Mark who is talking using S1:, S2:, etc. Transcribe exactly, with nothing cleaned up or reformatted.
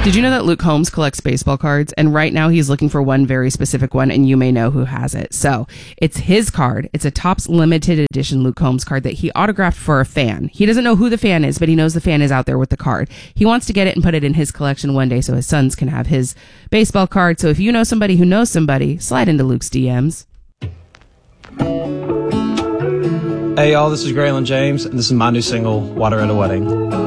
S1: Did you know that Luke Combs collects baseball cards? And right now he's looking for one very specific one, and you may know who has it. So it's his card. It's a Topps limited edition Luke Combs card that he autographed for a fan. He doesn't know who the fan is, but he knows the fan is out there with the card. He wants to get it and put it in his collection one day so his sons can have his baseball card. So if you know somebody who knows somebody, slide into Luke's D Ms.
S2: Hey y'all, this is Graylin James, and this is my new single, Water at a Wedding.